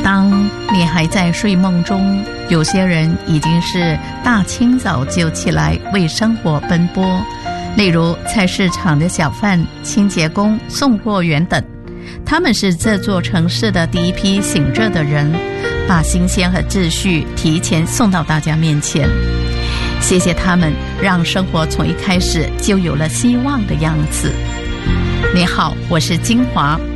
当你还在睡梦中，有些人已经是大清早就起来为生活奔波，例如菜市场的小贩、清洁工、送货员等。他们是这座城市的第一批醒着的人，把新鲜和秩序提前送到大家面前。谢谢他们，让生活从一开始就有了希望的样子。你好，我是金华。